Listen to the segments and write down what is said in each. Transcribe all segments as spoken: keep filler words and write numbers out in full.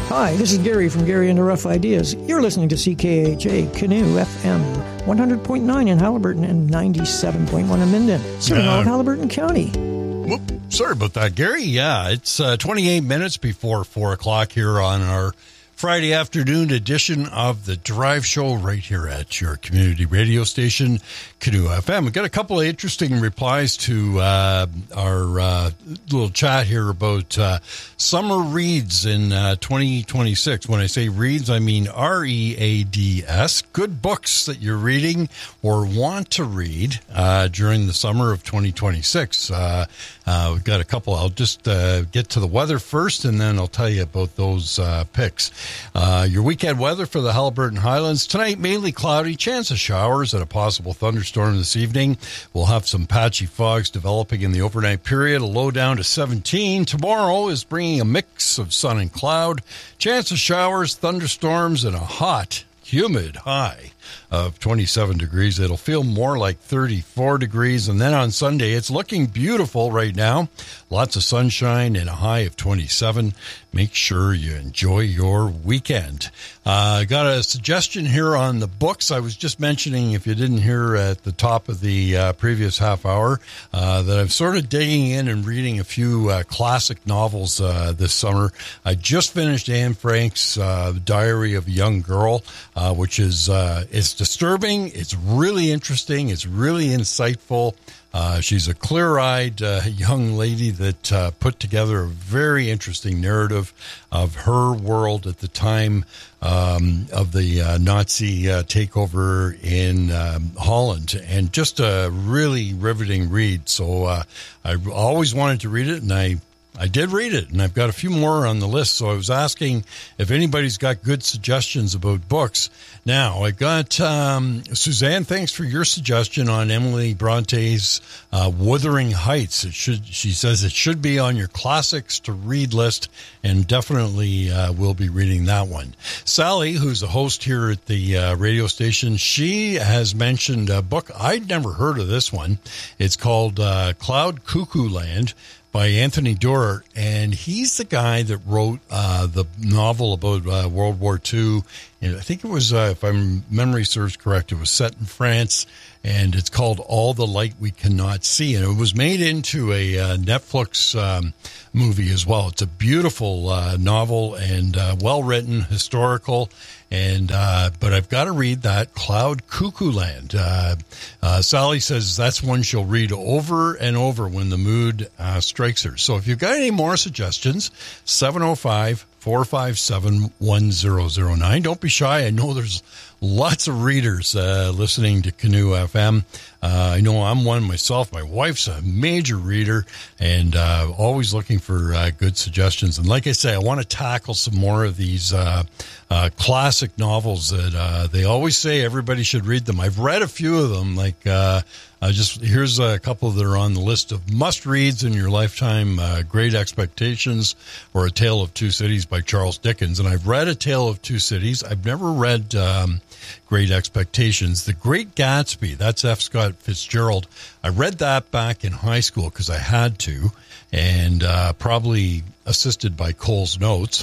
Hi, this is Gary from Gary and the Rough Ideas. You're listening to C K H A Canoe F M, one hundred point nine in Haliburton and ninety-seven point one in Minden, serving uh, all of Haliburton County. Whoop, sorry about that, Gary. Yeah, it's uh, twenty-eight minutes before four o'clock here on our Friday afternoon edition of the Drive Show right here at your community radio station, Canoe F M. We've got a couple of interesting replies to uh, our uh, little chat here about uh, summer reads in uh, twenty twenty-six. When I say reads, I mean R E A D S, good books that you're reading or want to read uh, during the summer of twenty twenty-six. Uh, uh, we've got a couple. I'll just uh, get to the weather first, and then I'll tell you about those uh, picks. Uh, your weekend weather for the Haliburton Highlands. Tonight, mainly cloudy, chance of showers and a possible thunderstorm this evening. We'll have some patchy fogs developing in the overnight period, a low down to seventeen. Tomorrow is bringing a mix of sun and cloud, chance of showers, thunderstorms, and a hot, humid high of twenty-seven degrees. It'll feel more like thirty-four degrees. And then on Sunday, it's looking beautiful right now. Lots of sunshine and a high of twenty-seven. Make sure you enjoy your weekend. I uh, got a suggestion here on the books. I was just mentioning, if you didn't hear at the top of the uh, previous half hour, uh, that I'm sort of digging in and reading a few uh, classic novels uh, this summer. I just finished Anne Frank's uh, Diary of a Young Girl, uh, which is uh, it's disturbing. It's really interesting. It's really insightful. Uh, she's a clear-eyed uh, young lady that uh, put together a very interesting narrative of her world at the time um, of the uh, Nazi uh, takeover in um, Holland, and just a really riveting read. So uh, I always wanted to read it, and I I did read it, and I've got a few more on the list. So I was asking if anybody's got good suggestions about books. Now, I got um, Suzanne, thanks for your suggestion on Emily Bronte's uh, Wuthering Heights. It should, she says it should be on your classics to read list, and definitely uh, will be reading that one. Sally, who's a host here at the uh, radio station, she has mentioned a book. I'd never heard of this one. It's called uh, Cloud Cuckoo Land by Anthony Doerr, and he's the guy that wrote uh, the novel about uh, World War Two. And I think it was, uh, if my memory serves correct, it was set in France, and it's called All the Light We Cannot See. And it was made into a uh, Netflix um, movie as well. It's a beautiful uh, novel and uh, well-written, historical. And uh, but I've got to read that Cloud Cuckoo Land. Uh, uh, Sally says that's one she'll read over and over when the mood uh, strikes her. So if you've got any more suggestions, seven oh five, four five seven, one oh oh nine. Don't be shy. I know there's lots of readers uh, listening to Canoe F M. Uh, I know I'm one myself. My wife's a major reader, and uh, always looking for uh, good suggestions. And like I say, I want to tackle some more of these uh, uh, classic novels that uh, they always say everybody should read them. I've read a few of them. Like uh, uh, just here's a couple that are on the list of must-reads in your lifetime: uh, Great Expectations or A Tale of Two Cities by Charles Dickens. And I've read A Tale of Two Cities. I've never read Um, Great Expectations. The Great Gatsby, that's F. Scott Fitzgerald. I read that back in high school because I had to, and uh, probably assisted by Cole's Notes.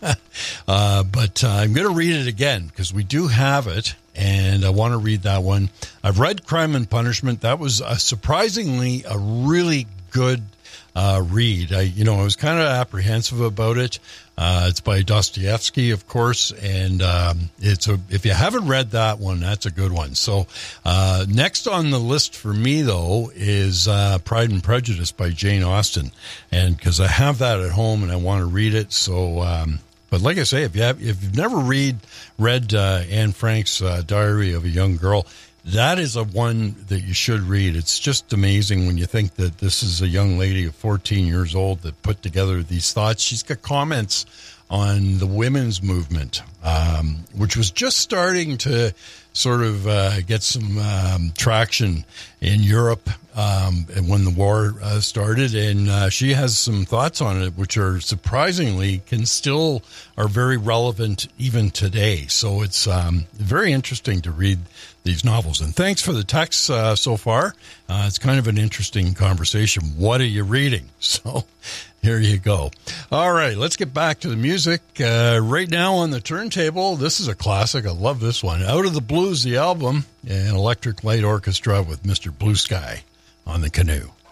uh, but uh, I'm going to read it again because we do have it, and I want to read that one. I've read Crime and Punishment. That was a surprisingly a really good uh, read. I, you know, I was kind of apprehensive about it. Uh, it's by Dostoevsky, of course, and um, it's a, if you haven't read that one, that's a good one. So uh, next on the list for me, though, is uh, Pride and Prejudice by Jane Austen, and because I have that at home and I want to read it. So, um, but like I say, if you have, if you've never read read uh, Anne Frank's uh, Diary of a Young Girl, that is a one that you should read. It's just amazing when you think that this is a young lady of fourteen years old that put together these thoughts. She's got comments on the women's movement, um, which was just starting to sort of uh, get some um, traction in Europe um, when the war uh, started. And uh, she has some thoughts on it, which are surprisingly can still are very relevant even today. So it's um, very interesting to read these novels. And thanks for the texts uh, so far. Uh, it's kind of an interesting conversation. What are you reading? So Here you go. All right, let's get back to the music. Uh, right now on the turntable, this is a classic. I love this one. Out of the Blues, the album, and Electric Light Orchestra with Mister Blue Sky on the Canoe.